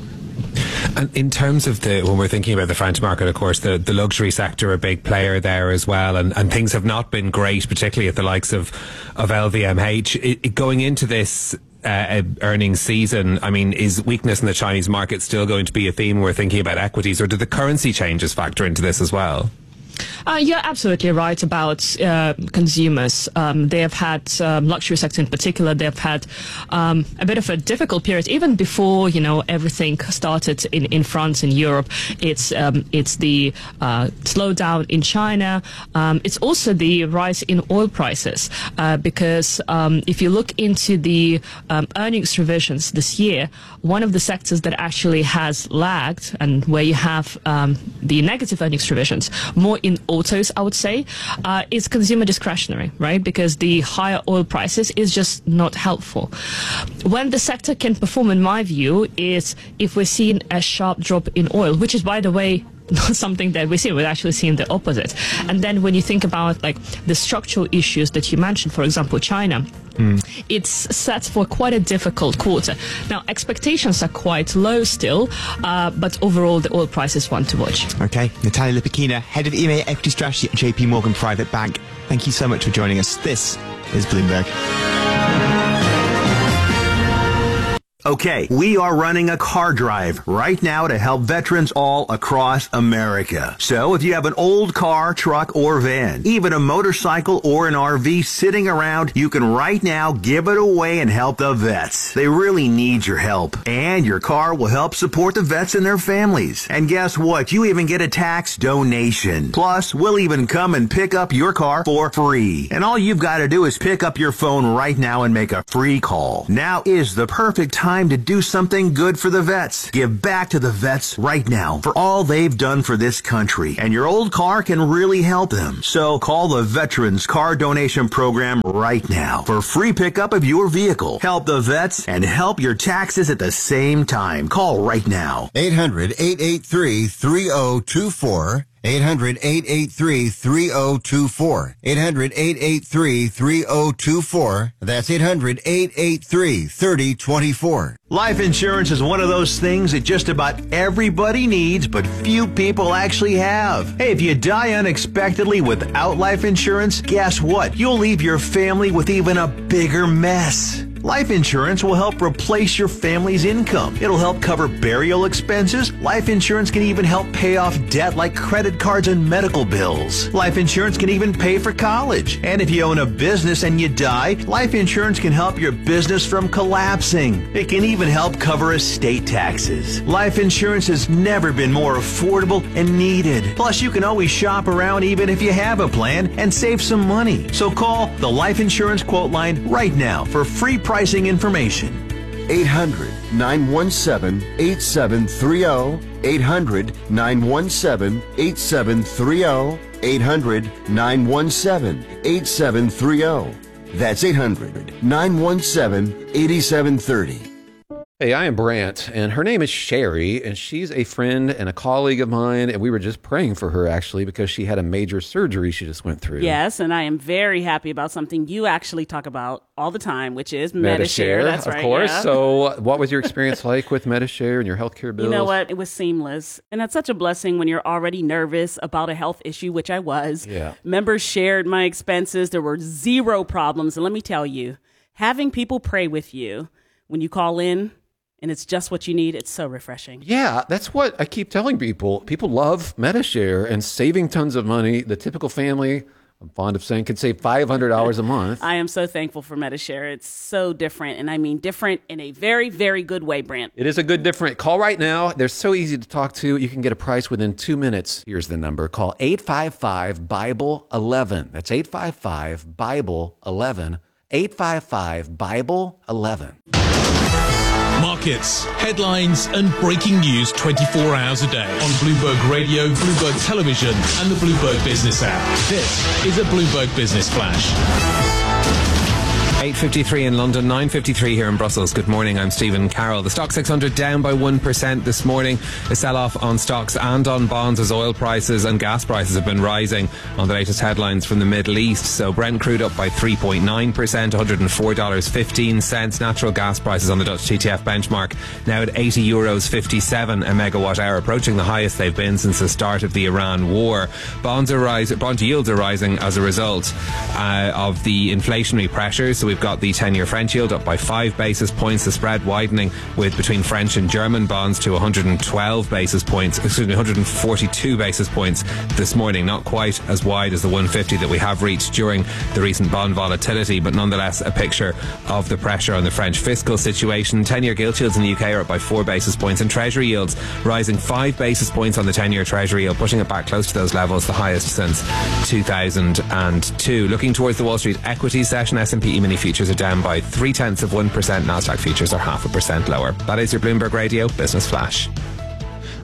And in terms of the, when we're thinking about the French market, of course, the, the luxury sector, a big player there as well, and, and things have not been great, particularly at the likes of, of L V M H. It, it, going into this uh, earnings season, I mean, is weakness in the Chinese market still going to be a theme when we're thinking about equities, or do the currency changes factor into this as well? Uh, you're absolutely right about uh, consumers. Um, they have had, um, luxury sector in particular, they have had um, a bit of a difficult period, even before, you know, everything started in, in France and Europe. It's um, it's the uh, slowdown in China. Um, it's also the rise in oil prices, uh, because um, if you look into the um, earnings revisions this year, one of the sectors that actually has lagged and where you have um, the negative earnings revisions more in in autos, I would say, uh, is consumer discretionary, right? Because the higher oil prices is just not helpful. When the sector can perform, in my view, is if we're seeing a sharp drop in oil, which is, by the way, not something that we see. We're actually seeing the opposite. And then when you think about like the structural issues that you mentioned, for example, China, mm. it's set for quite a difficult quarter. Now, expectations are quite low still, uh, but overall the oil price is one to watch. Okay. Natalia Lipakina, Head of E M E A Equity Strategy at J P Morgan Private Bank. Thank you so much for joining us. This is Bloomberg. Okay, we are running a car drive right now to help veterans all across America. So if you have an old car, truck, or van, even a motorcycle or an R V sitting around, you can right now give it away and help the vets. They really need your help. And your car will help support the vets and their families. And guess what? You even get a tax donation. Plus, we'll even come and pick up your car for free. And all you've got to do is pick up your phone right now and make a free call. Now is the perfect time Time to do something good for the vets. Give back to the vets right now for all they've done for this country. And your old car can really help them. So call the Veterans Car Donation Program right now for free pickup of your vehicle. Help the vets and help your taxes at the same time. Call right now. eight hundred, eight eight three, three oh two four. eight hundred, eight eight three, three oh two four. eight hundred, eight eight three, three oh two four. That's eight hundred, eight eight three, three oh two four. Life insurance is one of those things that just about everybody needs, but few people actually have. Hey, if you die unexpectedly without life insurance, guess what? You'll leave your family with even a bigger mess. Life insurance will help replace your family's income. It'll help cover burial expenses. Life insurance can even help pay off debt like credit cards and medical bills. Life insurance can even pay for college. And if you own a business and you die, life insurance can help your business from collapsing. It can even help cover estate taxes. Life insurance has never been more affordable and needed. Plus, you can always shop around even if you have a plan and save some money. So call the Life Insurance Quote Line right now for free pricing information. eight hundred, nine one seven, eight seven three oh. eight hundred, nine one seven, eight seven three oh. eight hundred, nine one seven, eight seven three oh. That's eight hundred, nine one seven, eight seven three oh. Hey, I am Brant, and her name is Sherry, and she's a friend and a colleague of mine, and we were just praying for her, actually, because she had a major surgery she just went through. Yes, and I am very happy about something you actually talk about all the time, which is Medi-Share. That's of right, course. yeah. So what was your experience like with Medi-Share and your healthcare bills? You know what? It was seamless, and that's such a blessing when you're already nervous about a health issue, which I was. Yeah. Members shared my expenses. There were zero problems, and let me tell you, having people pray with you when you call in, and it's just what you need, it's so refreshing. Yeah, that's what I keep telling people. People love Medi-Share and saving tons of money. The typical family, I'm fond of saying, can save five hundred dollars a month. I am so thankful for Medi-Share. It's so different, and I mean different in a very, very good way, Brant. It is a good different. Call right now. They're so easy to talk to. You can get a price within two minutes. Here's the number. Call eight five five, Bible eleven. That's eight five five, Bible eleven. eight five five, Bible eleven. Markets, headlines, and breaking news twenty-four hours a day on Bloomberg Radio, Bloomberg Television, and the Bloomberg Business app. This is a Bloomberg Business Flash. eight fifty-three in London, nine fifty-three here in Brussels. Good morning, I'm Stephen Carroll. The Stock six hundred down by one percent this morning. A sell-off on stocks and on bonds as oil prices and gas prices have been rising on the latest headlines from the Middle East. So Brent crude up by three point nine percent, one hundred four dollars and fifteen cents. Natural gas prices on the Dutch T T F benchmark now at eighty euros fifty-seven a megawatt hour, approaching the highest they've been since the start of the Iran war. Bonds are rising, bond yields are rising as a result uh, of the inflationary pressures. So we've got the ten-year French yield up by five basis points, the spread widening with between French and German bonds to one hundred twelve basis points, excuse me, one hundred forty-two basis points this morning. Not quite as wide as the one fifty that we have reached during the recent bond volatility, but nonetheless a picture of the pressure on the French fiscal situation. ten-year gilt yields in the U K are up by four basis points, and Treasury yields rising five basis points on the ten-year Treasury yield, pushing it back close to those levels, the highest since two thousand two. Looking towards the Wall Street equity session, S and P E-mini futures are down by three tenths of one percent. Nasdaq futures are half a percent lower. That is your Bloomberg Radio Business Flash.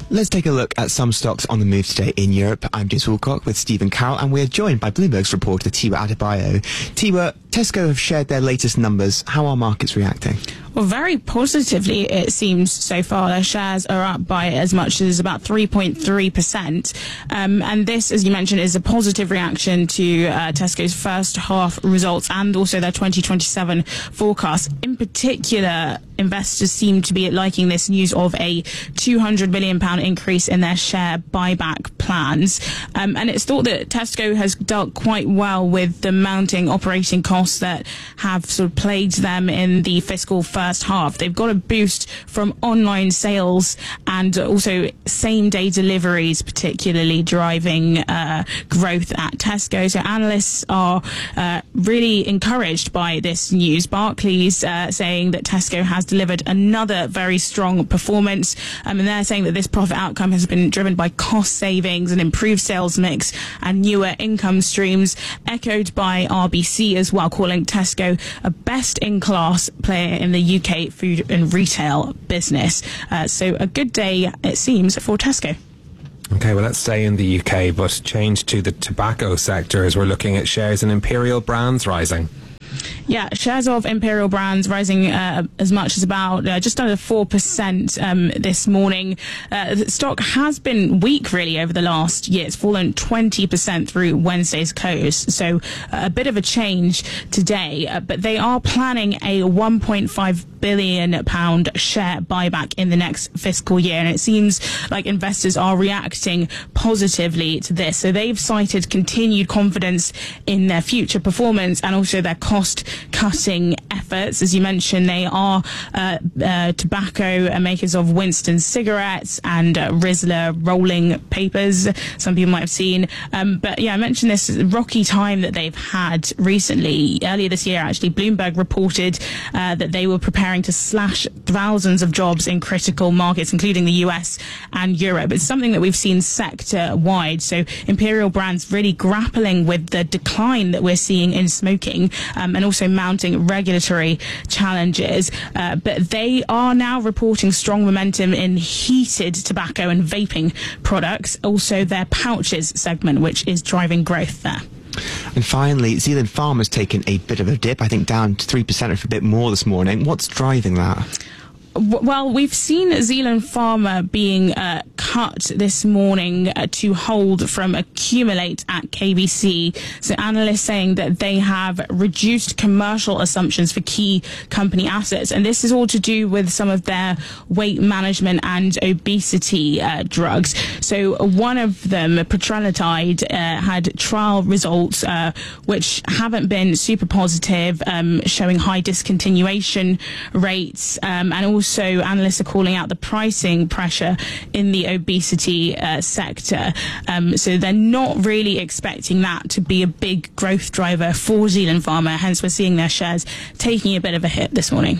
Let's take a look at some stocks on the move today in Europe. I'm James Woolcock with Stephen Carroll, and we're joined by Bloomberg's reporter Tiwa Adebayo. Tiwa, Tesco have shared their latest numbers. How are markets reacting? Well, very positively, it seems so far. Their shares are up by as much as about three point three percent. Um, and this, as you mentioned, is a positive reaction to uh, Tesco's first half results and also their twenty twenty-seven forecast. In particular, investors seem to be liking this news of a two hundred million pounds increase in their share buyback plans. Um, and it's thought that Tesco has dealt quite well with the mounting operating costs that have sort of plagued them in the fiscal first half. They've got a boost from online sales and also same-day deliveries, particularly driving uh, growth at Tesco. So analysts are uh, really encouraged by this news. Barclays uh, saying that Tesco has delivered another very strong performance, um, and they're saying that this profit outcome has been driven by cost savings and improved sales mix and newer income streams, echoed by R B C as well, calling Tesco a best-in-class player in the U K food and retail business. Uh, so a good day, it seems, for Tesco. Okay, well, let's stay in the U K, but change to the tobacco sector as we're looking at shares in Imperial Brands rising. Yeah, shares of Imperial Brands rising uh, as much as about uh, just under four percent um, this morning. Uh, the stock has been weak, really, over the last year. It's fallen twenty percent through Wednesday's close, so uh, a bit of a change today. Uh, but they are planning a one point five billion pounds share buyback in the next fiscal year, and it seems like investors are reacting positively to this. So they've cited continued confidence in their future performance and also their cost cutting efforts. As you mentioned, they are uh, uh, tobacco makers of Winston cigarettes and uh, Rizla rolling papers, some people might have seen. Um, but yeah, I mentioned this rocky time that they've had recently. Earlier this year, actually, Bloomberg reported uh, that they were preparing to slash thousands of jobs in critical markets, including the U S and Europe. It's something that we've seen sector-wide. So Imperial Brands really grappling with the decline that we're seeing in smoking um, and also mounting regulatory challenges. Uh, but they are now reporting strong momentum in heated tobacco and vaping products, also their pouches segment, which is driving growth there. And finally, Zealand Pharma has taken a bit of a dip, I think down to three percent or a bit more this morning. What's driving that? Well, we've seen Zealand Pharma being uh, cut this morning uh, to hold from accumulate at K B C. So analysts saying that they have reduced commercial assumptions for key company assets. And this is all to do with some of their weight management and obesity uh, drugs. So one of them, petrelintide, uh, had trial results uh, which haven't been super positive, um, showing high discontinuation rates, um, and also So analysts are calling out the pricing pressure in the obesity uh, sector. Um, so they're not really expecting that to be a big growth driver for Zealand Pharma. Hence, we're seeing their shares taking a bit of a hit this morning.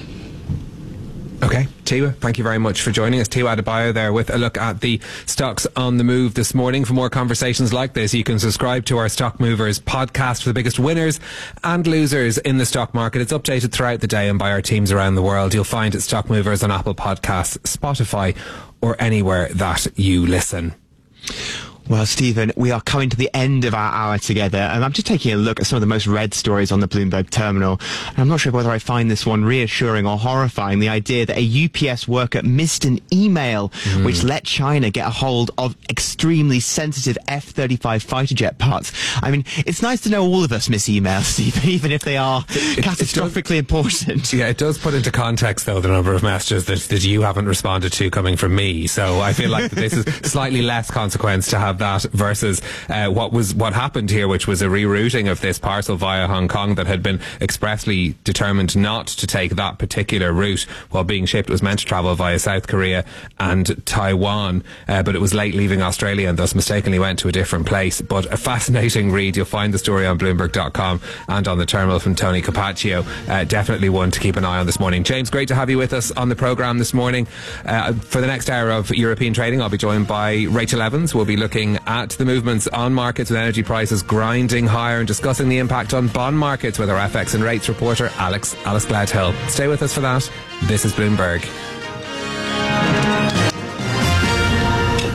Okay, Tiwa, thank you very much for joining us. Tiwa Adebayo there with a look at the stocks on the move this morning. For more conversations like this, you can subscribe to our Stock Movers podcast for the biggest winners and losers in the stock market. It's updated throughout the day and by our teams around the world. You'll find it Stock Movers on Apple Podcasts, Spotify, or anywhere that you listen. Well, Stephen, we are coming to the end of our hour together, and I'm just taking a look at some of the most read stories on the Bloomberg terminal. And I'm not sure whether I find this one reassuring or horrifying, the idea that a U P S worker missed an email mm. which let China get a hold of extremely sensitive F thirty-five fighter jet parts. I mean, it's nice to know all of us miss emails, Stephen, even if they are it, catastrophically it does, important. Yeah, it does put into context, though, the number of messages that, that you haven't responded to coming from me. So I feel like that this is slightly less consequence to have that versus uh, what was what happened here, which was a rerouting of this parcel via Hong Kong that had been expressly determined not to take that particular route while being shipped. It was meant to travel via South Korea and Taiwan, uh, but it was late leaving Australia and thus mistakenly went to a different place. But a fascinating read. You'll find the story on Bloomberg dot com and on the terminal from Tony Capaccio. Uh, definitely one to keep an eye on this morning. James, great to have you with us on the programme this morning. Uh, for the next hour of European trading, I'll be joined by Rachel Evans. We'll be looking at the movements on markets with energy prices grinding higher and discussing the impact on bond markets with our F X and rates reporter Alex Alice Gladhill. Stay with us for that. This is Bloomberg.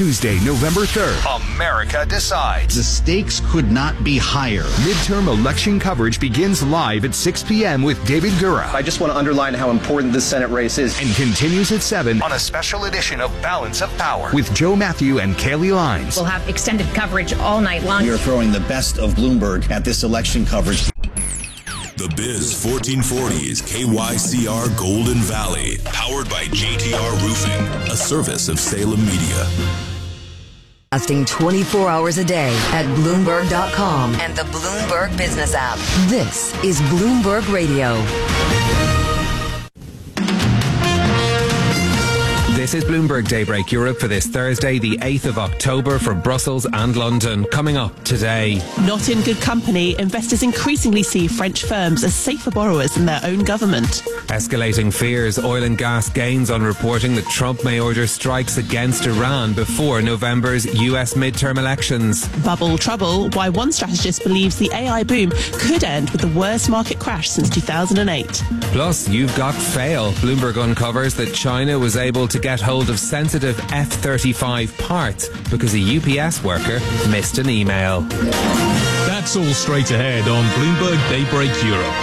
Tuesday, November third. America decides. The stakes could not be higher. Midterm election coverage begins live at six p.m. with David Gura. I just want to underline how important this Senate race is. And continues at seven on a special edition of Balance of Power with Joe Matthew and Kaylee Lines. We'll have extended coverage all night long. We are throwing the best of Bloomberg at this election coverage. The Biz fourteen forty is K Y C R Golden Valley, powered by J T R Roofing, a service of Salem Media. Lasting twenty-four hours a day at Bloomberg dot com and the Bloomberg Business app. This is Bloomberg Radio. This is Bloomberg Daybreak Europe for this Thursday, the eighth of October, from Brussels and London. Coming up today. Not in good company, investors increasingly see French firms as safer borrowers than their own government. Escalating fears, oil and gas gains on reporting that Trump may order strikes against Iran before November's U S midterm elections. Bubble trouble, why one strategist believes the A I boom could end with the worst market crash since two thousand eight. Plus, you've got fail. Bloomberg uncovers that China was able to get hold of sensitive F thirty-five parts because a U P S worker missed an email. That's all straight ahead on Bloomberg Daybreak Europe.